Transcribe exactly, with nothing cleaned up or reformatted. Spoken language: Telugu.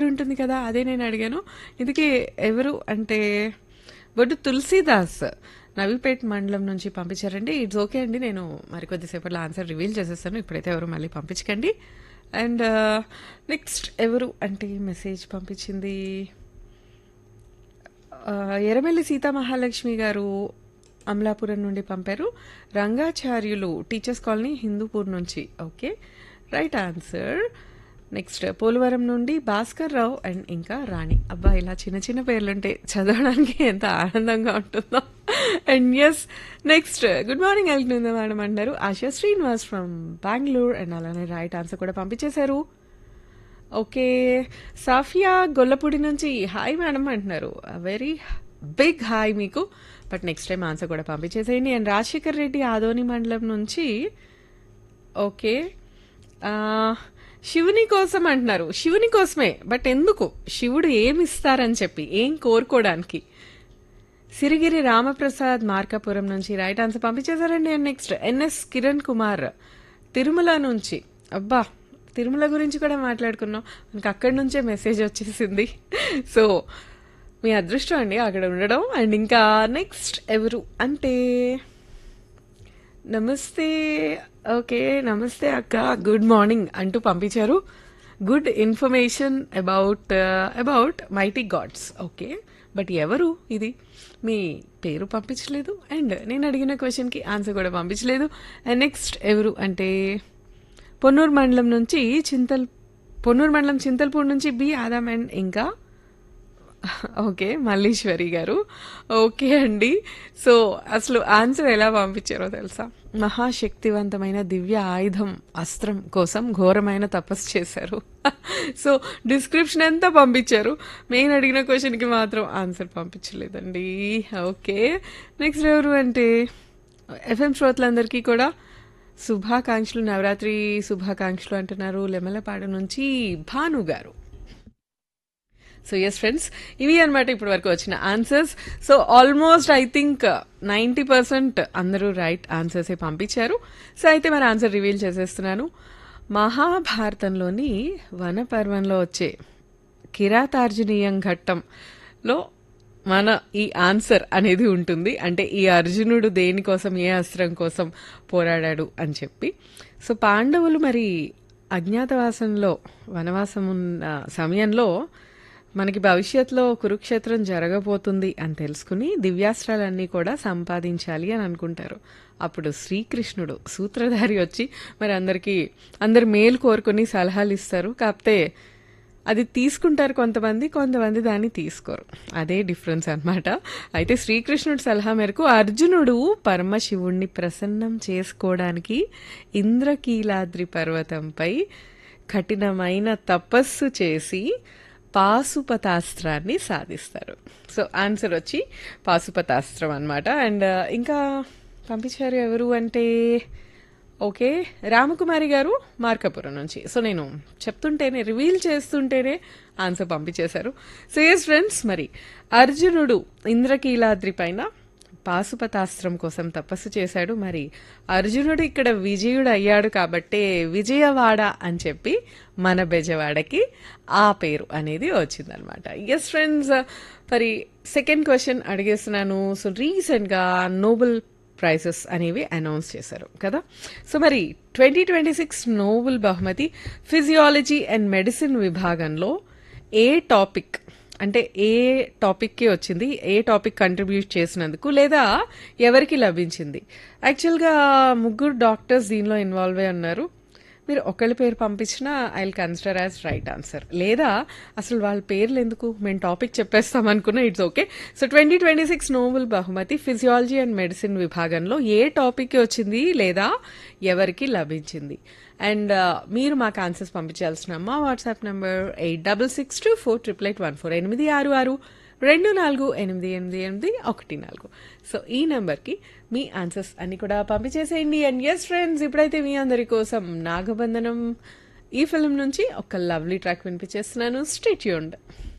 ఉంటుంది కదా, అదే నేను అడిగాను. ఇందుకే ఎవరు అంటే బొడ్డు తులసీదాస్ నవీపేట్ మండలం నుంచి పంపించారండి. ఇట్స్ ఓకే అండి, నేను మరికొద్దిసేపట్లో ఆన్సర్ రివీల్ చేసేస్తాను. ఇప్పుడైతే ఎవరు మళ్ళీ పంపించకండి. అండ్ నెక్స్ట్ ఎవరు అంటే మెసేజ్ పంపించింది ఆ, ఎర్రమెల్లి సీతామహాలక్ష్మి గారు అమలాపురం నుండి పంపారు. రంగాచార్యులు టీచర్స్ కాలనీ హిందూపూర్ నుంచి. Okay, right answer. Next Polavaram నుండి భాస్కర్ రావు అండ్ ఇంకా రాణి. అబ్బా, ఇలా చిన్న చిన్న పేర్లుంటే చదవడానికి ఎంత ఆనందంగా ఉంటుందో. And yes, next good morning అల్కింద madam అంటారు ఆశా శ్రీనివాస్ ఫ్రమ్ బెంగళూరు. అండ్ అలానే రైట్ ఆన్సర్ కూడా పంపించేశారు. ఓకే, సాఫియా గొల్లపూడి నుంచి హాయ్ మేడం అంటున్నారు. వెరీ బిగ్ హాయ్ మీకు. బట్ నెక్స్ట్ టైం ఆన్సర్ కూడా పంపించేసేయండి. అండ్ రాజశేఖర్ రెడ్డి ఆదోని మండలం నుంచి ఓకే ఆ, శివుని కోసం అంటున్నారు. శివుని కోసమే, బట్ ఎందుకు? శివుడు ఏమి ఇస్తారని చెప్పి, ఏం కోరుకోవడానికి? సిరిగిరి రామప్రసాద్ మార్కాపురం నుంచి right answer పంపించేశారండి. And next NS Kiran Kumar Tirumala నుంచి. అబ్బా, తిరుమల గురించి కూడా మాట్లాడుకున్నాం, మనకు అక్కడి నుంచే మెసేజ్ వచ్చేసింది. సో మీ అదృష్టం అండి అక్కడ ఉండడం. అండ్ ఇంకా నెక్స్ట్ ఎవరు అంటే నమస్తే. ఓకే, నమస్తే అక్క, గుడ్ మార్నింగ్ అంటూ పంపించారు. Good information about about mighty God's. Okay, but ఎవరు ఇది? మీ పేరు పంపించలేదు అండ్ నేను అడిగిన క్వశ్చన్కి ఆన్సర్ కూడా పంపించలేదు. అండ్ నెక్స్ట్ ఎవరు అంటే పొన్నూరు మండలం నుంచి చింతల్ పొన్నూరు మండలం చింతల్పూర్ నుంచి బి ఆదాం అండ్ ఇంకా ఓకే మల్లీశ్వరి గారు. ఓకే అండి, సో అసలు ఆన్సర్ ఎలా పంపించారో తెలుసా? మహాశక్తివంతమైన దివ్య ఆయుధం అస్త్రం కోసం ఘోరమైన తపస్సు చేశారు. సో డిస్క్రిప్షన్ ఎంత పంపించారు, నేను అడిగిన క్వశ్చన్కి మాత్రం ఆన్సర్ పంపించలేదండి. ఓకే, నెక్స్ట్ ఎవరు అంటే ఎఫ్ఎం శ్రోతలందరికీ కూడా శుభాకాంక్షలు, నవరాత్రి శుభాకాంక్షలు అంటున్నారు లెమలపాడు నుంచి భాను గారు. సో ఎస్ ఫ్రెండ్స్, ఇవి అనమాట ఇప్పటి వరకు వచ్చిన answers. So almost I think ninety percent అందరూ రైట్ ఆన్సర్సే పంపించారు. సో అయితే మరి ఆన్సర్ రివీల్ చేసేస్తున్నాను. మహాభారతంలోని వనపర్వంలో వచ్చే కిరాతార్జునీయం ఘట్టంలో మన ఈ ఆన్సర్ అనేది ఉంటుంది. అంటే ఈ అర్జునుడు దేనికోసం, ఏ అస్త్రం కోసం పోరాడాడు అని చెప్పి. సో పాండవులు మరి అజ్ఞాతవాసంలో వనవాసం ఉన్న సమయంలో మనకి భవిష్యత్తులో కురుక్షేత్రం జరగబోతుంది అని తెలుసుకుని దివ్యాస్త్రాలన్నీ కూడా సంపాదించాలి అని అనుకుంటారు. అప్పుడు శ్రీకృష్ణుడు సూత్రధారి వచ్చి మరి అందరికీ అందరు మేలు కోరుకుని సలహాలు ఇస్తారు. కాకపోతే అది తీసుకుంటారు కొంతమంది, కొంతమంది దాన్ని తీసుకోరు. అదే డిఫరెన్స్ అనమాట. అయితే శ్రీకృష్ణుడి సలహా మేరకు అర్జునుడు పరమశివుణ్ణి ప్రసన్నం చేసుకోవడానికి ఇంద్రకీలాద్రి పర్వతంపై కఠినమైన తపస్సు చేసి పాశుపతాస్త్రాన్ని సాధిస్తారు. సో ఆన్సర్ వచ్చి పాశుపతాస్త్రం అనమాట. అండ్ ఇంకా పంపించారు ఎవరు అంటే ఓకే రామకుమారి గారు మార్కాపురం నుంచి. సో నేను చెప్తుంటేనే, రివీల్ చేస్తుంటేనే ఆన్సర్ పంపించేశారు. సో ఎస్ ఫ్రెండ్స్, మరి అర్జునుడు ఇంద్రకీలాద్రి పైన పాశుపతాస్త్రం కోసం తపస్సు చేశాడు. మరి అర్జునుడు ఇక్కడ విజయుడు అయ్యాడు కాబట్టే విజయవాడ అని చెప్పి మన బెజవాడకి ఆ పేరు అనేది వచ్చిందనమాట. ఎస్ ఫ్రెండ్స్, మరి సెకండ్ క్వశ్చన్ అడిగేస్తున్నాను. సో రీసెంట్గా నోబెల్ ప్రైజెస్ అనేవి అనౌన్స్ చేశారు కదా. సో మరి ట్వంటీ ట్వంటీ సిక్స్ నోబెల్ బహుమతి ఫిజియాలజీ అండ్ మెడిసిన్ విభాగంలో ఏ టాపిక్ అంటే ఏ టాపిక్కి వచ్చింది, ఏ టాపిక్ కంట్రిబ్యూట్ చేసినందుకు, లేదా ఎవరికి లభించింది? యాక్చువల్గా ముగ్గురు డాక్టర్స్ దీనిలో ఇన్వాల్వ్ అయి ఉన్నారు. మీరు ఒకళ్ళ పేరు పంపించినా I will consider as right answer. లేదా అసలు వాళ్ళ పేర్లు ఎందుకు, మేము టాపిక్ చెప్పేస్తాం అనుకున్నా, it's okay. So twenty twenty six Nobel బహుమతి ఫిజియాలజీ అండ్ మెడిసిన్ విభాగంలో ఏ టాపిక్కి వచ్చింది లేదా ఎవరికి లభించింది? అండ్ మీరు మాకు ఆన్సర్స్ పంపించాల్సిన మా WhatsApp number eight double six two four triple eight one four ఎనిమిది ఆరు ఆరు రెండు నాలుగు ఎనిమిది ఎనిమిది ఎనిమిది ఒకటి నాలుగు. సో ఈ నెంబర్కి మీ ఆన్సర్స్ అన్ని కూడా పంపించేసేయండి. అండ్ ఎస్ ఫ్రెండ్స్, ఇప్పుడైతే మీ అందరి కోసం నాగబంధనం ఈ ఫిల్మ్ నుంచి ఒక లవ్లీ ట్రాక్ వినిపించేస్తున్నాను. Stay tuned.